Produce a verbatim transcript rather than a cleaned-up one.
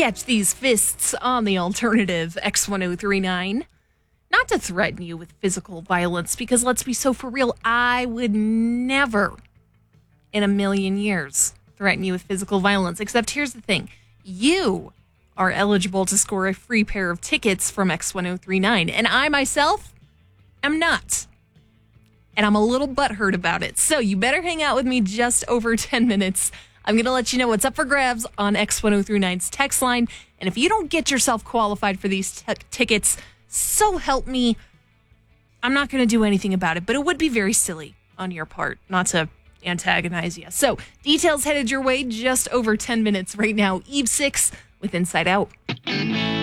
Catch these fists on the alternative X ten thirty-nine. Not to threaten you with physical violence, because let's be so for real, I would never in a million years threaten you with physical violence. Except here's the thing. You are eligible to score a free pair of tickets from X ten thirty-nine. And I myself am not. And I'm a little butthurt about it. So you better hang out with me just over ten minutes. I'm going to let you know what's up for grabs on X ten thirty-nine's text line. And if you don't get yourself qualified for these t- tickets, so help me, I'm not going to do anything about it. But it would be very silly on your part not to antagonize you. So details headed your way just over ten minutes right now. Eve six with Inside Out.